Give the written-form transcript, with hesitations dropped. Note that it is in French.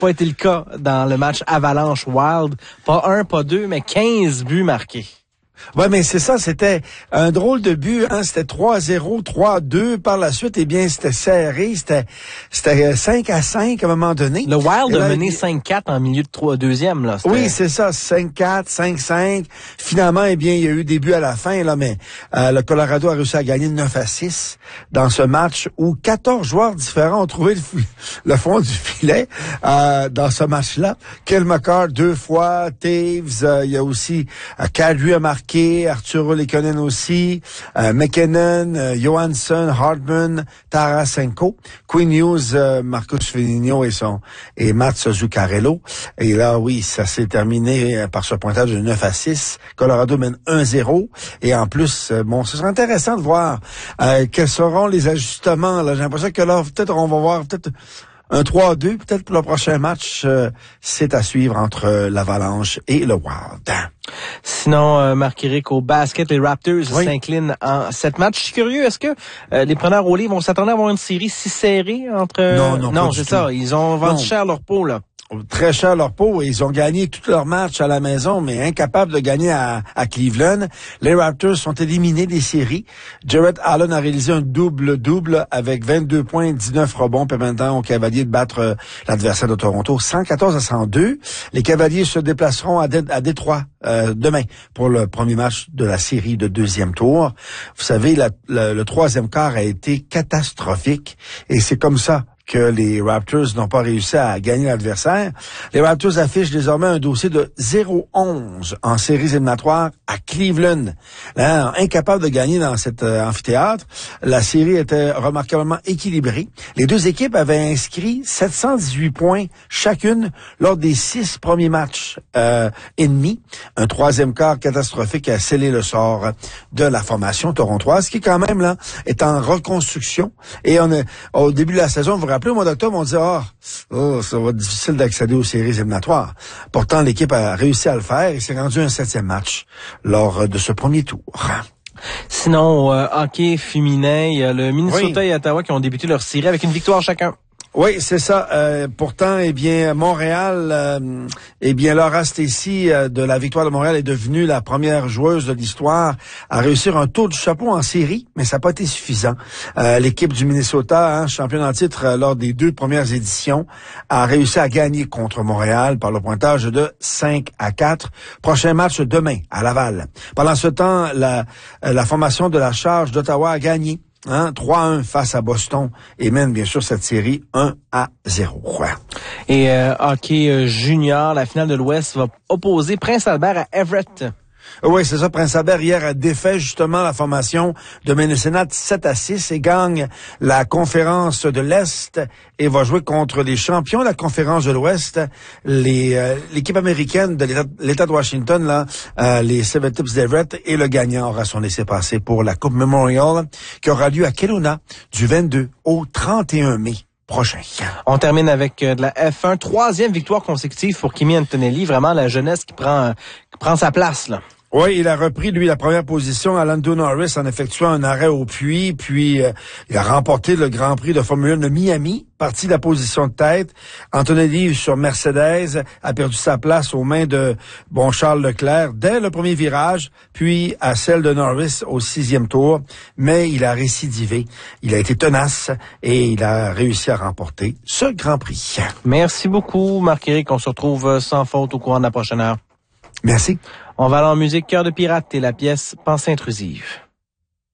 pas été le cas dans le match Avalanche Wild. Pas 1, pas 2, mais 15 buts marqués. Ouais, mais c'est ça, c'était un drôle de but, hein, c'était 3-0, 3-2 par la suite, eh bien, c'était serré, c'était 5-5 à un moment donné. Le Wild a mené 5-4 en milieu de deuxième, là. Oui, c'est ça, 5-4, 5-5. Finalement, eh bien, il y a eu des buts à la fin, là, mais le Colorado a réussi à gagner 9-6 dans ce match où 14 joueurs différents ont trouvé le fond du filet dans ce match-là. Kel McCarr 2 fois, Taves, il y a aussi Kadri a marqué, Arturo Lekonen aussi, McKinnon, Johansson, Hartman, Tarasenko, Quinn Hughes, Marcus Foligno et Mats Zuccarello. Et là, oui, ça s'est terminé par ce pointage de 9-6. Colorado mène 1-0. Et en plus, bon, ce sera intéressant de voir quels seront les ajustements. Là, j'ai l'impression que là, peut-être on va voir un 3-2, peut-être pour le prochain match. C'est à suivre entre l'Avalanche et le Wild. Sinon, Marc-Éric, au basket, les Raptors s'inclinent en 7 matchs. Je suis curieux, est-ce que les preneurs au livre vont s'attendre à avoir une série si serrée entre... Non, c'est ça. Ils ont vendu cher leur peau, là. Très cher leur peau et ils ont gagné tous leurs matchs à la maison, mais incapables de gagner à Cleveland. Les Raptors sont éliminés des séries. Jarrett Allen a réalisé un double-double avec 22 points, 19 rebonds, permettant aux Cavaliers de battre l'adversaire de Toronto 114-102. Les Cavaliers se déplaceront à Détroit demain pour le premier match de la série de deuxième tour. Vous savez, le troisième quart a été catastrophique et c'est comme ça que les Raptors n'ont pas réussi à gagner l'adversaire. Les Raptors affichent désormais un dossier de 0-11 en séries éliminatoires à Cleveland. Là, incapable de gagner dans cet amphithéâtre, la série était remarquablement équilibrée. Les deux équipes avaient inscrit 718 points chacune lors des 6 premiers matchs ennemis. Un troisième quart catastrophique a scellé le sort de la formation torontoise, qui quand même là est en reconstruction. Et au début de la saison, vous vous rappelez, au mois d'octobre, on disait ça va être difficile d'accéder aux séries éliminatoires. Pourtant, l'équipe a réussi à le faire et s'est rendu un 7e match lors de ce premier tour. Sinon, au hockey féminin, il y a le Minnesota et Ottawa qui ont débuté leur série avec une victoire chacun. Oui, c'est ça. Pourtant, eh bien, Montréal, Laura Stacey de la Victoire de Montréal est devenue la première joueuse de l'histoire à réussir un tour du chapeau en série, mais ça n'a pas été suffisant. L'équipe du Minnesota, championne en titre lors des 2 premières éditions, a réussi à gagner contre Montréal par le pointage de 5-4. Prochain match demain à Laval. Pendant ce temps, la formation de la Charge d'Ottawa a gagné. 3-1 face à Boston et mène bien sûr cette série 1-0. Et hockey junior, la finale de l'Ouest va opposer Prince Albert à Everett. Oui, c'est ça. Prince Albert, hier, a défait justement la formation de Ménécénat 7-6 et gagne la conférence de l'Est et va jouer contre les champions de la conférence de l'Ouest, l'équipe américaine de l'État de Washington, là, les Seven Tips d'Everett, et le gagnant aura son laissez-passer pour la Coupe Memorial qui aura lieu à Kelowna du 22 au 31 mai. Prochain. On termine avec de la F1. 3e victoire consécutive pour Kimi Antonelli. Vraiment la jeunesse qui prend sa place, là. Oui, il a repris, lui, la première position à Lando Norris en effectuant un arrêt au puits, puis il a remporté le Grand Prix de Formule 1 de Miami, parti de la position de tête. Antonelli, sur Mercedes, a perdu sa place aux mains de Charles Leclerc dès le premier virage, puis à celle de Norris au 6e tour, mais il a récidivé. Il a été tenace et il a réussi à remporter ce Grand Prix. Merci beaucoup, Marc-Éric. On se retrouve sans faute au courant de la prochaine heure. Merci. On va aller en musique Cœur de pirate et la pièce Pensée intrusive.